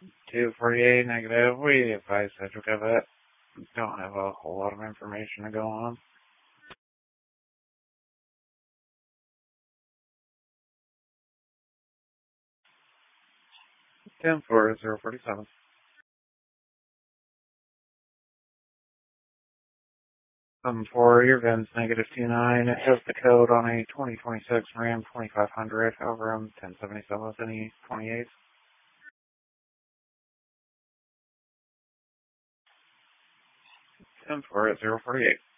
248 negative. We advise Cedric of it. Don't have a whole lot of information to go on. 10-4-0-47. For your VIN's negative 29, it has the code on a 2026 Ram 2500 over 1077 with any 28. 10-4-0-48.